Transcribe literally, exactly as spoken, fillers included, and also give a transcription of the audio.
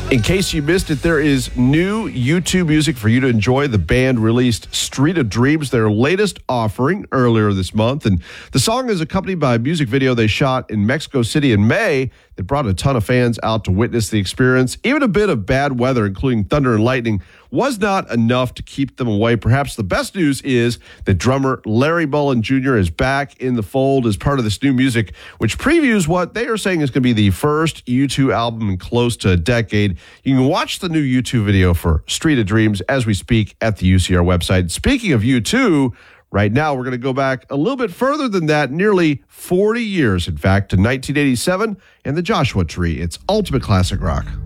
In case you missed it, there is new YouTube music for you to enjoy. The band released Street of Dreams, their latest offering, earlier this month. And the song is accompanied by a music video they shot in Mexico City in May that brought a ton of fans out to witness the experience. Even a bit of bad weather, including thunder and lightning, was not enough to keep them away. Perhaps the best news is that drummer Larry Mullen Junior is back in the fold as part of this new music, which previews what they are saying is going to be the first U two album in close to a decade. You can watch the new U two video for Street of Dreams as we speak at the U C R website. Speaking of U two, right now we're going to go back a little bit further than that, nearly forty years, in fact, to nineteen eighty-seven and the Joshua Tree. It's ultimate classic rock.